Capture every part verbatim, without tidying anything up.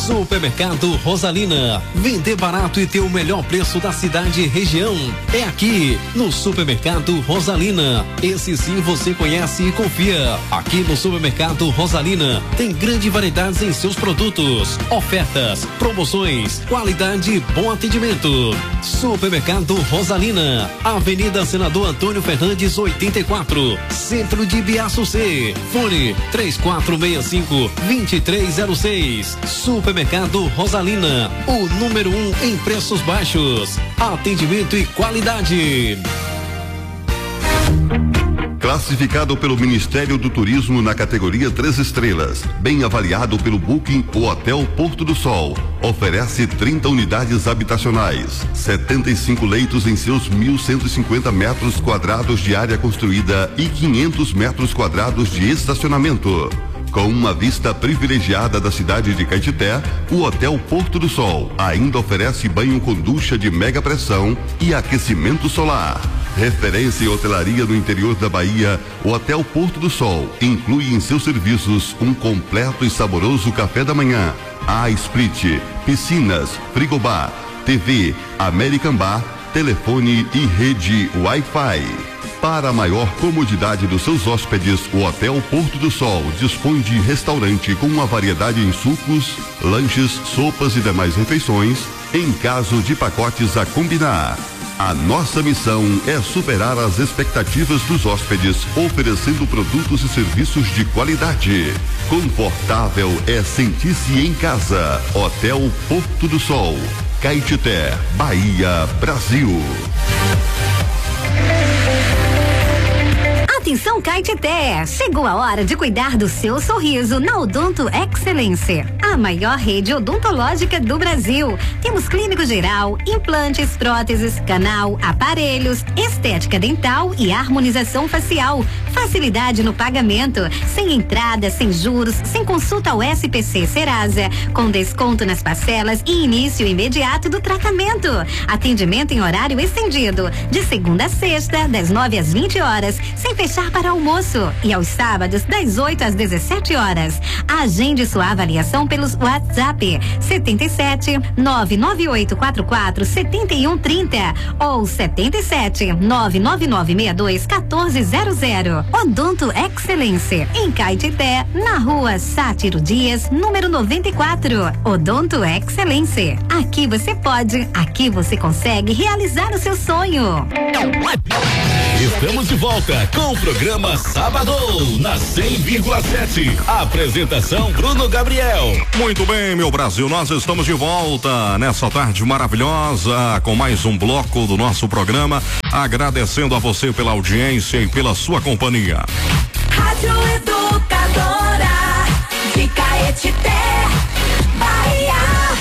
Supermercado Rosalina. Vender barato e ter o melhor preço da cidade e região. É aqui, no Supermercado Rosalina. Esse sim você conhece e confia. Aqui no Supermercado Rosalina tem grande variedade em seus produtos, ofertas, promoções, qualidade e bom atendimento. Supermercado Rosalina, Avenida Senador Antônio Fernandes oitenta e quatro, Centro de Biaçu C. Fone três quatro seis cinco, dois três zero seis. Supermercado Rosalina, o número um em preços baixos, atendimento e qualidade. Classificado pelo Ministério do Turismo na categoria três estrelas, bem avaliado pelo Booking, o Hotel Porto do Sol oferece trinta unidades habitacionais, setenta e cinco leitos em seus mil cento e cinquenta metros quadrados de área construída e quinhentos metros quadrados de estacionamento. Com uma vista privilegiada da cidade de Caetité, o Hotel Porto do Sol ainda oferece banho com ducha de mega pressão e aquecimento solar. Referência em hotelaria no interior da Bahia, o Hotel Porto do Sol inclui em seus serviços um completo e saboroso café da manhã, a split, piscinas, frigobar, T V, American Bar, telefone e rede Wi-Fi. Para a maior comodidade dos seus hóspedes, o Hotel Porto do Sol dispõe de restaurante com uma variedade em sucos, lanches, sopas e demais refeições, em caso de pacotes a combinar. A nossa missão é superar as expectativas dos hóspedes, oferecendo produtos e serviços de qualidade. Confortável é sentir-se em casa. Hotel Porto do Sol, Caetité, Bahia, Brasil. Atenção Caetité, chegou a hora de cuidar do seu sorriso na Odonto Excelência, a maior rede odontológica do Brasil. Temos clínico geral, implantes, próteses, canal, aparelhos, estética dental e harmonização facial. Facilidade no pagamento, sem entrada, sem juros, sem consulta ao S P C Serasa, com desconto nas parcelas e início imediato do tratamento. Atendimento em horário estendido, de segunda a sexta, das nove às vinte horas, sem fechar para almoço, e aos sábados das oito às dezessete horas. Agende sua avaliação pelos WhatsApp setenta e sete, nove nove oito quatro quatro, setenta e um trinta ou setenta e sete, nove nove nove seis dois, quatorze zero zero. Odonto Excelência, em Caetité, na rua Sátiro Dias, número noventa e quatro. Odonto Excelência. Aqui você pode, aqui você consegue realizar o seu sonho. Estamos de volta com o programa Sábado na cem vírgula sete. Apresentação Bruno Gabriel. Muito bem, meu Brasil, nós estamos de volta nessa tarde maravilhosa com mais um bloco do nosso programa, agradecendo a você pela audiência e pela sua companhia. Rádio Educadora de Caetité, Bahia.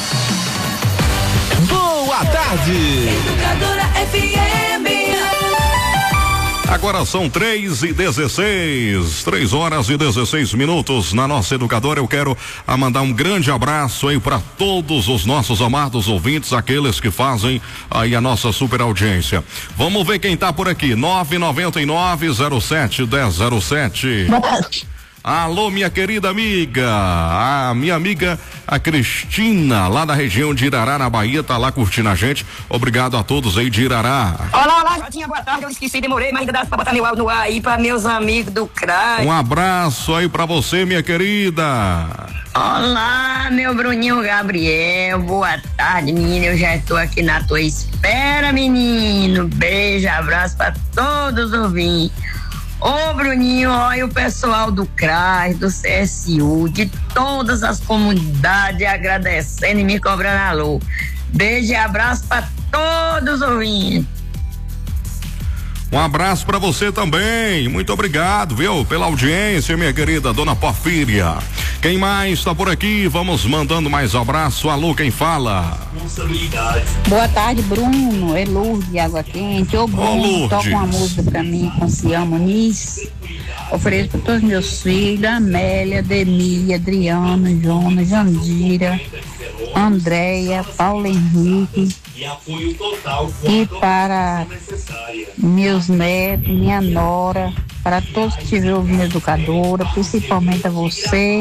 Boa tarde. Educadora F M. Agora são três e dezesseis, três horas e dezesseis minutos na nossa educadora. Eu quero a mandar um grande abraço aí para todos os nossos amados ouvintes, aqueles que fazem aí a nossa super audiência. Vamos ver quem tá por aqui. nove nove nove, zero sete, dez zero sete. Boa tarde. Alô, minha querida amiga, a minha amiga, a Cristina, lá da região de Irará, na Bahia, tá lá curtindo a gente. Obrigado a todos aí de Irará. Olá, olá, Jotinha, boa tarde. Eu esqueci, demorei, mas ainda dá pra botar meu áudio no ar aí pra meus amigos do C R A I. Um abraço aí pra você, minha querida. Olá, meu Bruninho Gabriel, boa tarde, menino. Eu já estou aqui na tua espera, menino. Beijo, abraço pra todos os ouvintes. Ô Bruninho, olha o pessoal do C R A S, do C S U, de todas as comunidades agradecendo e me cobrando alô. Beijo e abraço para todos os ouvintes. Um abraço para você também, muito obrigado, viu, pela audiência, minha querida dona Porfíria. Quem mais está por aqui? Vamos mandando mais abraço. Alô, quem fala? Boa tarde, Bruno. É Lourdes de Água Quente. Ô, Bruno, toca uma música pra mim com Cian Muniz. Ofereço para todos os meus filhos, Amélia, Demi, Adriano, Jonas, Jandira, Andréia, Paulo Henrique. E para meus netos, minha nora, para todos que estiverem ouvindo a educadora, principalmente a você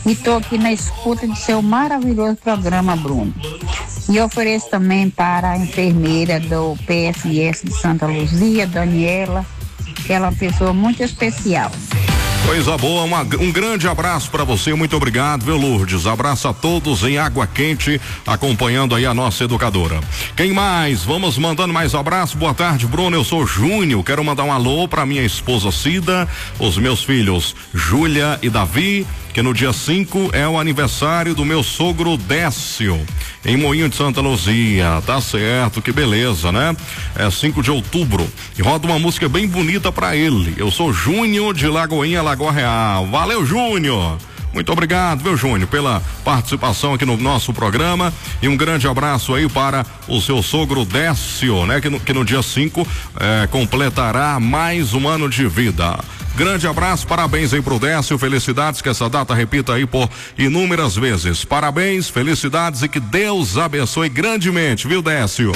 E estou aqui na escuta de seu maravilhoso programa, Bruno. E ofereço também para a enfermeira do P S S de Santa Luzia, Daniela, que ela é uma pessoa muito especial. Coisa boa, uma, um grande abraço para você, muito obrigado, viu, Lourdes? Abraço a todos em Água Quente, acompanhando aí a nossa educadora. Quem mais? Vamos mandando mais abraço. Boa tarde, Bruno, eu sou Júnior, quero mandar um alô para minha esposa Cida, os meus filhos Júlia e Davi, que no dia cinco é o aniversário do meu sogro Décio, em Moinho de Santa Luzia. Tá certo, que beleza, né? É cinco de outubro. E roda uma música bem bonita pra ele. Eu sou Júnior de Lagoinha, Lagoa Real. Valeu, Júnior! Muito obrigado, viu, Júnior, pela participação aqui no nosso programa, e um grande abraço aí para o seu sogro Décio, né? Que no, que no dia cinco eh, completará mais um ano de vida. Grande abraço, parabéns aí pro Décio, felicidades, que essa data repita aí por inúmeras vezes. Parabéns, felicidades e que Deus abençoe grandemente, viu, Décio?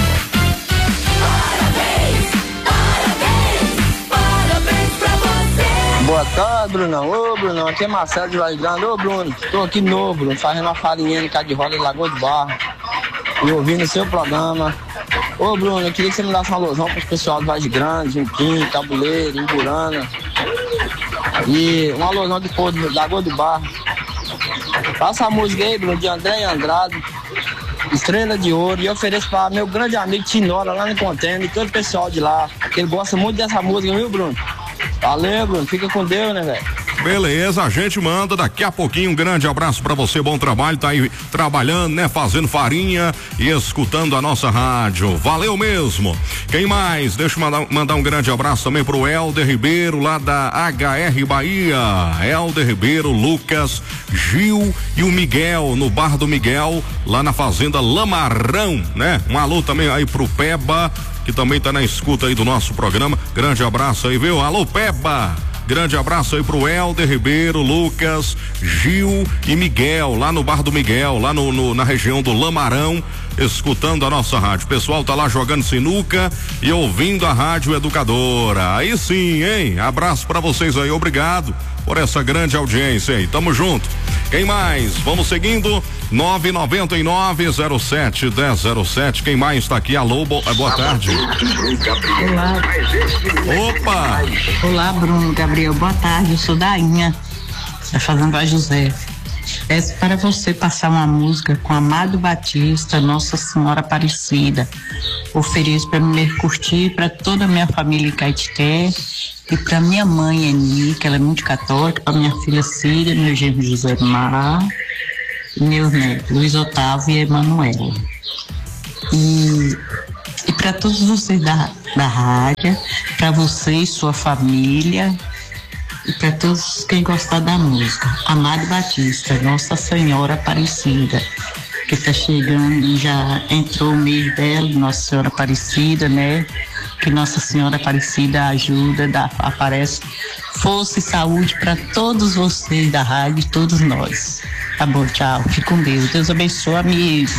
Boa tarde, Brunão. Ô, Brunão, aqui é Marcelo de Vale Grande. Ô, Bruno, tô aqui novo, Bruno, fazendo uma farinha em cá de roda em Lagoa de Barro e ouvindo o seu programa. Ô, Bruno, eu queria que você me desse uma alusão para os pessoal do Vale Grande, Junquim, Tabuleiro, Imburana. E uma alusão de povo de Lagoa do Barro. Passa a música aí, Bruno, de André Andrade, Estrela de Ouro, e eu ofereço para meu grande amigo Tinora lá no Contêiner, e todo o pessoal de lá, que ele gosta muito dessa música, viu, Bruno? Valeu, Bruno, fica com Deus, né, velho? Beleza, a gente manda daqui a pouquinho. Um grande abraço pra você, bom trabalho, tá aí trabalhando, né, fazendo farinha e escutando a nossa rádio. Valeu mesmo. Quem mais? Deixa eu mandar, mandar um grande abraço também pro Helder Ribeiro, lá da H R Bahia. Helder Ribeiro, Lucas, Gil e o Miguel, no Bar do Miguel, lá na Fazenda Lamarão, né? Um alô também aí pro Peba, que também tá na escuta aí do nosso programa. Grande abraço aí, viu? Alô, Peba! Grande abraço aí pro Helder Ribeiro, Lucas, Gil e Miguel, lá no Bar do Miguel, lá no, no, na região do Lamarão, escutando a nossa rádio. O pessoal tá lá jogando sinuca e ouvindo a Rádio Educadora. Aí sim, hein? Abraço pra vocês aí, obrigado por essa grande audiência aí. Tamo junto. Quem mais? Vamos seguindo. nove nove nove, zero sete, um zero zero sete. Quem mais está aqui? Alô, bo boa tarde. Olá. Opa! Olá, Bruno, Gabriel, boa tarde. Eu sou Dainha, da Fazenda José. Peço para você passar uma música com Amado Batista, Nossa Senhora Aparecida. Ofereço para me curtir, para toda a minha família em Caetité, e para minha mãe, Eni, que ela é muito católica, para minha filha Cília, meu genro José Mará, e meus netos, Luiz Otávio e Emanuela. E, e para todos vocês da, da rádio, para você e sua família, e para todos quem gostar da música. Amado Batista, Nossa Senhora Aparecida, que está chegando e já entrou o mês dela, Nossa Senhora Aparecida, né? Que Nossa Senhora Aparecida ajuda, dá, aparece força e saúde para todos vocês da rádio, todos nós. Tá bom, tchau. Fique com Deus. Deus abençoe, amigo.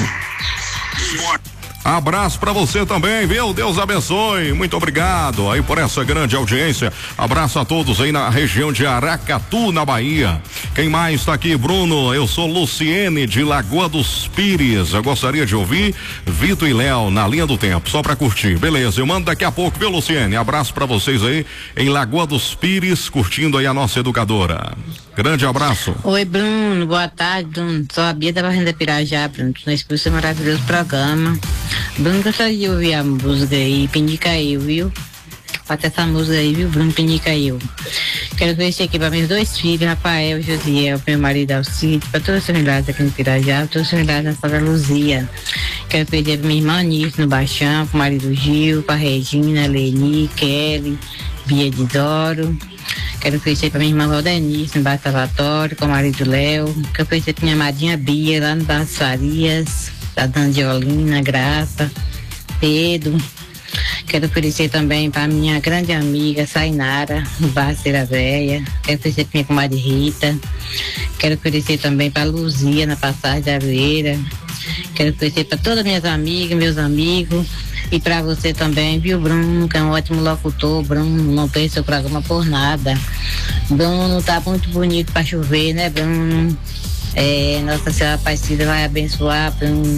Abraço pra você também, viu? Deus abençoe. Muito obrigado aí por essa grande audiência. Abraço a todos aí na região de Aracatu, na Bahia. Quem mais tá aqui, Bruno? Eu sou Luciene de Lagoa dos Pires. Eu gostaria de ouvir Vitor e Léo na linha do tempo, só pra curtir. Beleza, eu mando daqui a pouco, viu, Luciene? Abraço pra vocês aí em Lagoa dos Pires, curtindo aí a nossa educadora. Grande abraço. Oi, Bruno, boa tarde, Bruno. Sou a Bia da Fazenda Pirajá, Bruno. Na expulsa é maravilhoso programa. Bruno, gostaria de ouvir a música aí, Pinicail, viu? Bota essa música aí, viu, Bruno, Pinicail. Quero conhecer aqui para meus dois filhos, Rafael e Josiel, meu marido Alcide, para todas as famílias aqui no Pirajá, todas as famílias na Santa Luzia. Quero pedir para minha irmã Anice no Baixão, para o marido Gil, para Regina, Leni, Kelly, Bia de Doro. Quero conhecer para minha irmã Valdenice no Baixo Salvatório, com o marido Léo. Quero conhecer para minha amadinha Bia, lá no Baixo Farias, da Dandiolina, Graça, Pedro. Quero oferecer também para minha grande amiga Sainara, no Bairro Cera Véia. Quero oferecer para minha comadre Rita. Quero oferecer também para Luzia, na Passagem da Aroeira. Quero oferecer para todas minhas amigas, meus amigos. E para você também, viu, Bruno, que é um ótimo locutor. Bruno, não pensa o programa por nada. Bruno, tá muito bonito para chover, né, Bruno? É, Nossa Senhora Aparecida vai abençoar,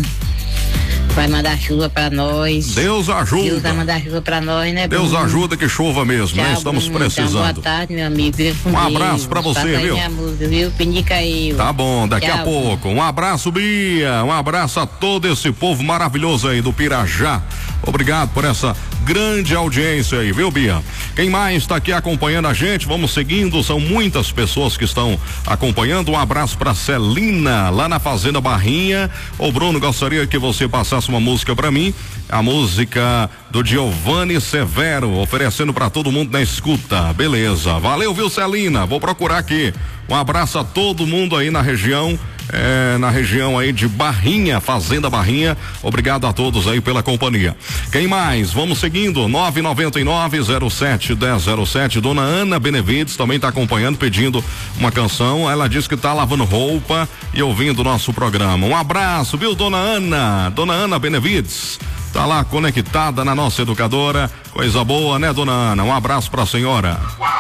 vai mandar chuva pra nós. Deus ajuda. Deus vai mandar chuva pra nós, né, Bruno? Deus ajuda que chova mesmo, Tchau, né? Estamos Bruno. precisando. Então, boa tarde, meu amigo. Um abraço pra você, Passa aí viu? minha música, viu? Pindica aí. Tá bom, daqui Tchau. a pouco. Um abraço, Bia. Um abraço a todo esse povo maravilhoso aí do Pirajá. Obrigado por essa grande audiência aí, viu, Bia? Quem mais está aqui acompanhando a gente? Vamos seguindo, são muitas pessoas que estão acompanhando. Um abraço pra Celina, lá na Fazenda Barrinha. Ô, Bruno, gostaria que você passasse uma música pra mim, a música do Giovanni Severo, oferecendo pra todo mundo na escuta. Beleza, valeu, viu, Celina? Vou procurar aqui. Um abraço a todo mundo aí na região, é, na região aí de Barrinha, Fazenda Barrinha. Obrigado a todos aí pela companhia. Quem mais? Vamos seguindo, nove nove nove, zero sete, um zero zero sete. Dona Ana Benevides também está acompanhando, pedindo uma canção. Ela diz que está lavando roupa e ouvindo o nosso programa. Um abraço, viu, Dona Ana? Dona Ana Benevides tá lá conectada na nossa educadora. Coisa boa, né, Dona Ana? Um abraço pra senhora.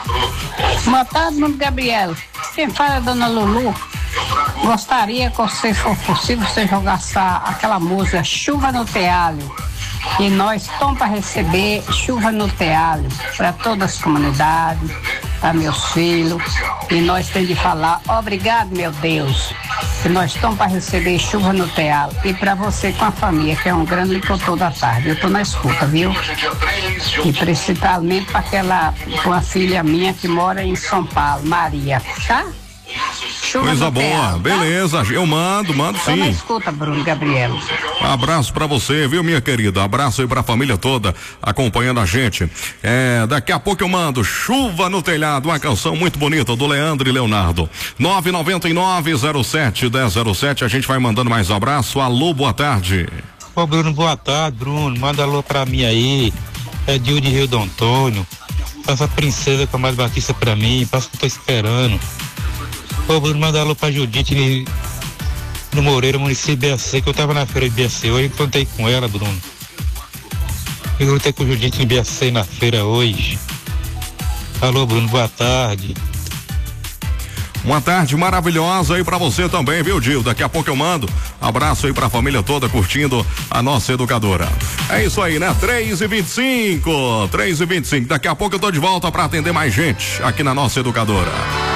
Boa tarde, Bruno Gabriel. Quem fala é Dona Lulu. Gostaria que, se for possível, você jogasse aquela música Chuva no Tealho. E nós estamos para receber chuva no tealho para todas as comunidades, para meus filhos. E nós temos de falar, obrigado, meu Deus, que nós estamos para receber chuva no tealho. E para você com a família, que é um grande locutor da tarde. Eu estou na escuta, viu? E principalmente para aquela, com a filha minha que mora em São Paulo, Maria, tá? Chuva Coisa boa, teatro, beleza, tá? Eu mando, mando sim. Então escuta, Bruno Gabriel. Um abraço pra você, viu, minha querida? Abraço aí pra família toda acompanhando a gente. É, daqui a pouco eu mando Chuva no Telhado, uma canção muito bonita do Leandro e Leonardo. nove nove nove, zero sete, um zero zero sete. A gente vai mandando mais abraço. Alô, boa tarde. Ô, Bruno, boa tarde, Bruno. Manda alô pra mim aí. É Dio de Rio do Antônio. Passa a princesa com a mais Batista pra mim. Passa que eu tô esperando. Ô, Bruno, manda alô pra Judite no Moreira, município de B A C, que eu tava na feira de B A C hoje, encontrei com ela, Bruno. Eu encontrei com Judite em B A C na feira hoje. Alô, Bruno, boa tarde. Uma tarde maravilhosa aí pra você também, viu, Gil? Daqui a pouco eu mando. Abraço aí pra família toda curtindo a nossa educadora. É isso aí, né? três e vinte e cinco. três e vinte e cinco. Daqui a pouco eu tô de volta pra atender mais gente aqui na nossa educadora.